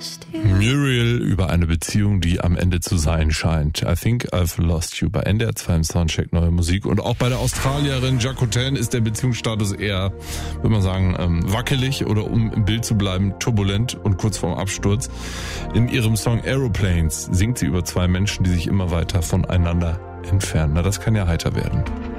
Muriel über eine Beziehung, die am Ende zu sein scheint. I think I've lost you bei NDR 2 im Soundcheck Neue Musik. Und auch bei der Australierin Jacqueline ist der Beziehungsstatus eher, würde man sagen, wackelig oder um im Bild zu bleiben, turbulent und kurz vorm Absturz. In ihrem Song Aeroplanes singt sie über zwei Menschen, die sich immer weiter voneinander entfernen. Na, das kann ja heiter werden.